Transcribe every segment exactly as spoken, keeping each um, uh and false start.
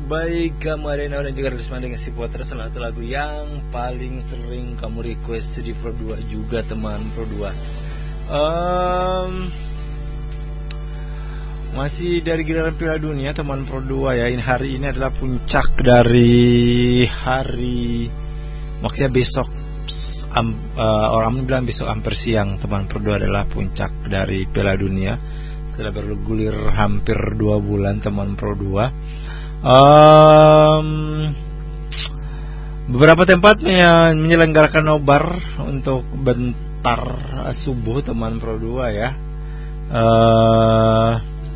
Baik, kamu Arena dan juga Risma dengan si Putra, salah satu lagu yang paling sering kamu request di Pro dua juga teman Pro dua. um, Masih dari giliran Piala Dunia teman Pro dua ya. Ini hari ini adalah puncak dari hari, maksudnya besok um, uh, orang bilang besok hampir siang teman Pro dua adalah puncak dari Piala Dunia. Setelah bergulir hampir dua bulan teman Pro dua. Um, beberapa tempat menyelenggarakan nobar untuk bentar subuh teman Pro dua ya. Uh,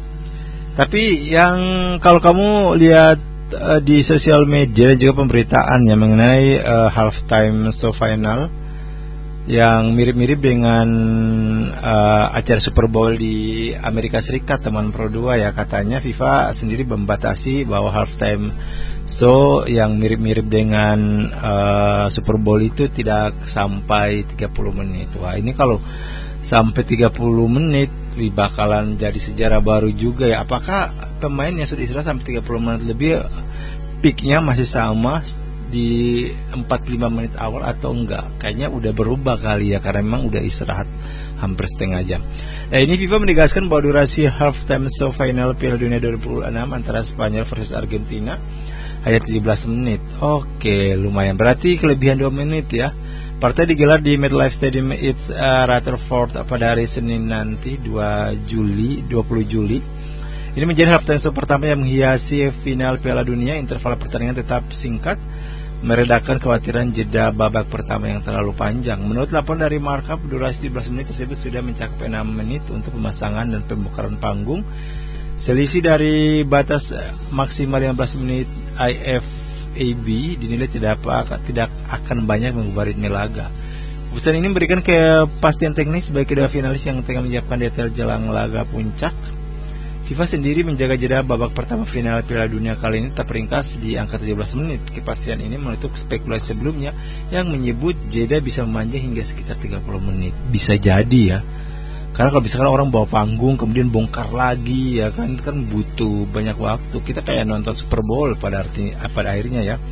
tapi yang kalau kamu lihat uh, di sosial media dan juga pemberitaan yang mengenai uh, halftime show final yang mirip-mirip dengan uh, acara Super Bowl di Amerika Serikat teman Pro dua ya, katanya FIFA sendiri membatasi bahwa halftime show yang mirip-mirip dengan uh, Super Bowl itu tidak sampai tiga puluh menit. Wah, ini kalau sampai tiga puluh menit bakalan jadi sejarah baru juga ya. Apakah pemain yang sudah istirahat sampai tiga puluh menit lebih peaknya masih sama di empat puluh lima menit awal atau enggak? Kayaknya udah berubah kali ya, karena memang udah istirahat hampir setengah jam. Nah, ini FIFA menegaskan bahwa durasi halftime show final Piala Dunia dua ribu enam antara Spanyol versus Argentina hanya tujuh belas menit. Oke, lumayan. Berarti kelebihan dua menit ya. Partai digelar di MetLife Stadium East uh, Rutherford pada hari Senin nanti dua puluh Juli. Ini menjadi halftime show pertama yang menghiasi final Piala Dunia. Interval pertandingan tetap singkat, meredakan kekhawatiran jeda babak pertama yang terlalu panjang. Menurut laporan dari Markup, durasi tujuh belas menit tersebut sudah mencapai enam menit untuk pemasangan dan pembongkaran panggung. Selisih dari batas maksimal lima belas menit I F A B dinilai tidak apa, tidak akan banyak mengubah ritme laga. Keputusan ini memberikan kepastian teknis bagi kedua finalis yang tengah menyiapkan detail jelang laga puncak. FIFA sendiri menjaga jeda babak pertama final Piala Dunia kali ini tetap ringkas di angka tujuh belas menit. Kepastian ini menutup spekulasi sebelumnya yang menyebut jeda bisa memanjang hingga sekitar tiga puluh menit. Bisa jadi ya. Karena kalau misalkan orang bawa panggung kemudian bongkar lagi ya kan, kan butuh banyak waktu. Kita kayak nonton Super Bowl pada arti pada akhirnya ya.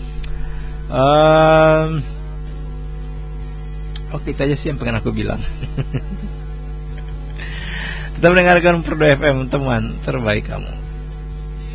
Um, Oke, itu aja sih yang pengen aku bilang. Kita mendengarkan Pro dua F M, teman terbaik kamu.